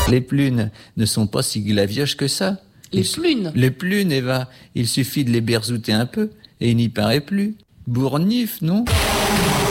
Les plunes ne sont pas si glavioches que ça. Les plunes? Les plunes, Eva. Il suffit de les berzouter un peu et il n'y paraît plus. Bournif, non?